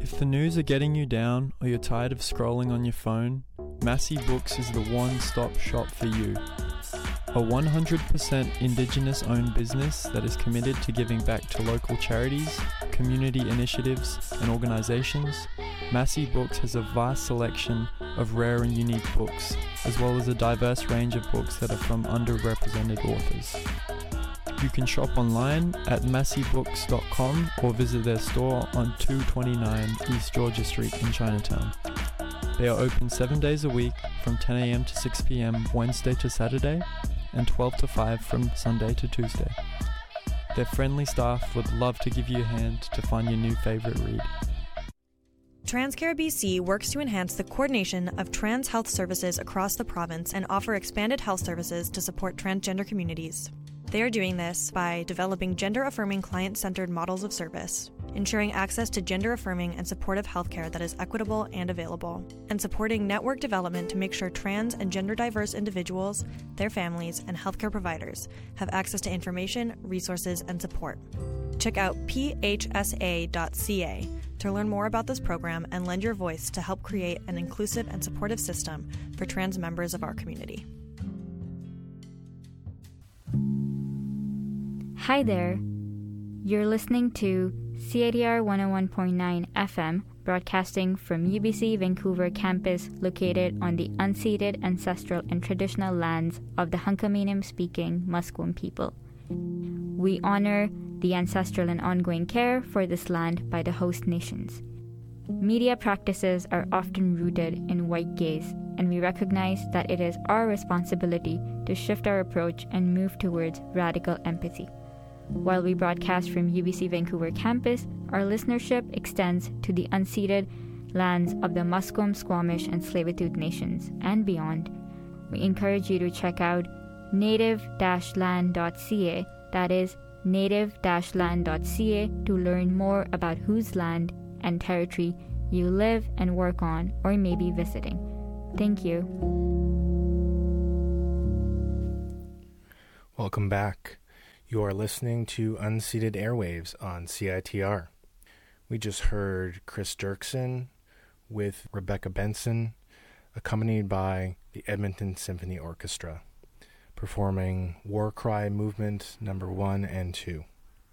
If the news are getting you down or you're tired of scrolling on your phone, Massey Books is the one-stop shop for you. A 100% Indigenous-owned business that is committed to giving back to local charities, community initiatives, and organisations, Massey Books has a vast selection of rare and unique books, as well as a diverse range of books that are from underrepresented authors. You can shop online at masseybooks.com or visit their store on 229 East Georgia Street in Chinatown. They are open 7 days a week from 10 a.m. to 6 p.m. Wednesday to Saturday and 12 to 5 from Sunday to Tuesday. Their friendly staff would love to give you a hand to find your new favourite read. TransCare BC works to enhance the coordination of trans health services across the province and offer expanded health services to support transgender communities. They are doing this by developing gender-affirming client-centered models of service, ensuring access to gender-affirming and supportive healthcare that is equitable and available, and supporting network development to make sure trans and gender-diverse individuals, their families, and healthcare providers have access to information, resources, and support. Check out phsa.ca to learn more about this program and lend your voice to help create an inclusive and supportive system for trans members of our community. Hi there. You're listening to CITR 101.9 FM, broadcasting from UBC Vancouver campus located on the unceded ancestral and traditional lands of the Hunkaminam-speaking Musqueam people. We honor the ancestral and ongoing care for this land by the host nations. Media practices are often rooted in white gaze, and we recognize that it is our responsibility to shift our approach and move towards radical empathy. While we broadcast from UBC Vancouver campus, our listenership extends to the unceded lands of the Musqueam, Squamish, and Tsleil-Waututh nations and beyond. We encourage you to check out native-land.ca, that is native-land.ca, to learn more about whose land and territory you live and work on or may be visiting. Thank you. Welcome back. You are listening to Unceded Airwaves on CITR. We just heard Chris Dirksen with Rebecca Benson, accompanied by the Edmonton Symphony Orchestra, performing War Cry Movement Number 1 and 2.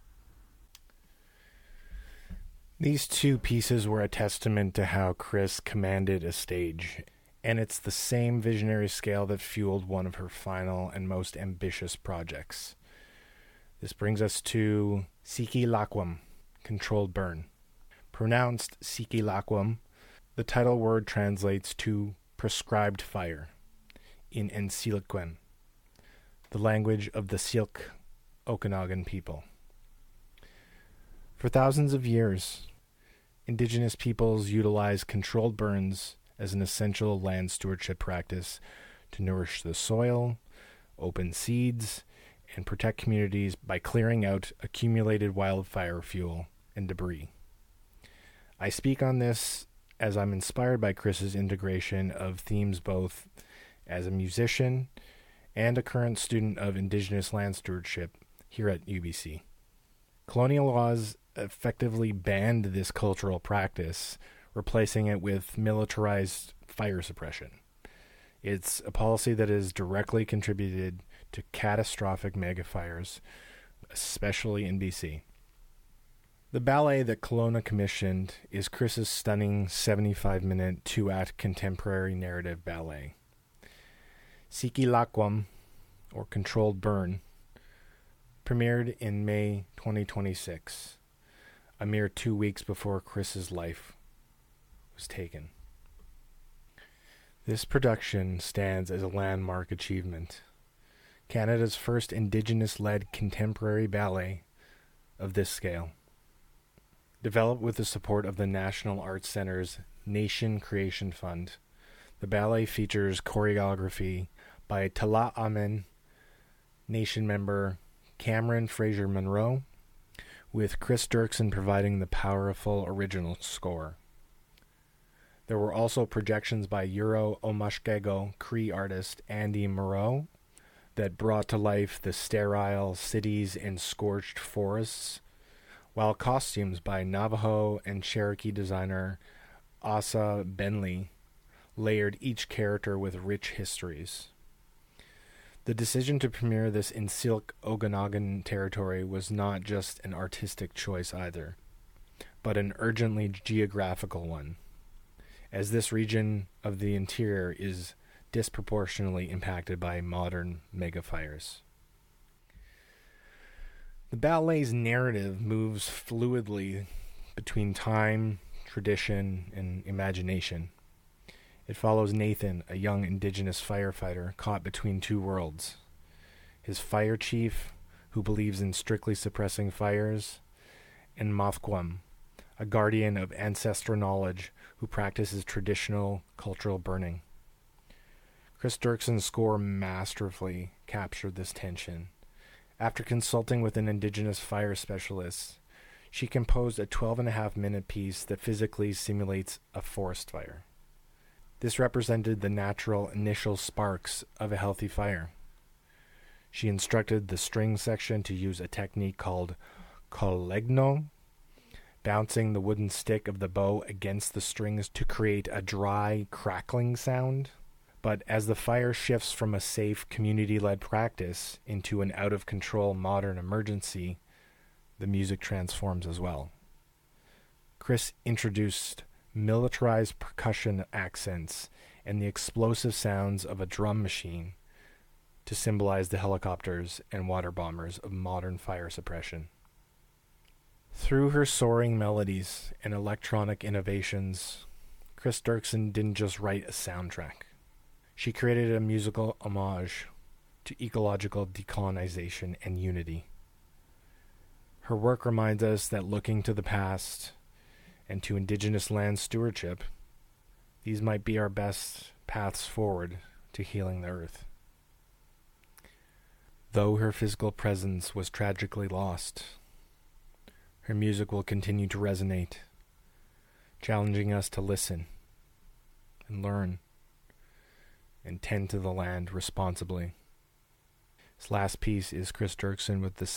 These two pieces were a testament to how Chris commanded a stage, and it's the same visionary scale that fueled one of her final and most ambitious projects. This brings us to Siki Lakwam, Controlled Burn. Pronounced Siki Lakwam, the title word translates to prescribed fire in Ensilikwen, the language of the Syilx Okanagan people. For thousands of years, Indigenous peoples utilized controlled burns as an essential land stewardship practice to nourish the soil, open seeds, and protect communities by clearing out accumulated wildfire fuel and debris. I speak on this as I'm inspired by Chris's integration of themes both as a musician and a current student of Indigenous land stewardship here at UBC. Colonial laws effectively banned this cultural practice, replacing it with militarized fire suppression. It's a policy that has directly contributed to catastrophic megafires, especially in BC. The ballet that Kelowna commissioned is Chris's stunning 75-minute two-act contemporary narrative ballet. Siki Lakwam, or Controlled Burn, premiered in May 2026, a mere 2 weeks before Chris's life was taken. This production stands as a landmark achievement, Canada's first Indigenous-led contemporary ballet of this scale. Developed with the support of the National Arts Centre's Nation Creation Fund, the ballet features choreography by Tala Amen Nation member Cameron Fraser-Monroe, with Chris Dirksen providing the powerful original score. There were also projections by Euro Omashkego Cree artist Andy Moreau that brought to life the sterile cities and scorched forests, while costumes by Navajo and Cherokee designer Asa Bentley layered each character with rich histories. The decision to premiere this in Syilx Okanagan territory was not just an artistic choice either, but an urgently geographical one, as this region of the interior is disproportionately impacted by modern megafires. The ballet's narrative moves fluidly between time, tradition, and imagination. It follows Nathan, a young indigenous firefighter caught between two worlds. His fire chief, who believes in strictly suppressing fires, and Mothquam, a guardian of ancestral knowledge who practices traditional cultural burning. Chris Dirkson's score masterfully captured this tension. After consulting with an indigenous fire specialist, she composed a 12.5-minute piece that physically simulates a forest fire. This represented the natural initial sparks of a healthy fire. She instructed the string section to use a technique called colegno, bouncing the wooden stick of the bow against the strings to create a dry, crackling sound. But as the fire shifts from a safe, community-led practice into an out-of-control modern emergency, the music transforms as well. Chris introduced militarized percussion accents and the explosive sounds of a drum machine to symbolize the helicopters and water bombers of modern fire suppression. Through her soaring melodies and electronic innovations, Chris Dirkson didn't just write a soundtrack. She created a musical homage to ecological decolonization and unity. Her work reminds us that looking to the past and to indigenous land stewardship, these might be our best paths forward to healing the earth. Though her physical presence was tragically lost, her music will continue to resonate, challenging us to listen and learn and tend to the land responsibly. This last piece is Chris Dirkson with the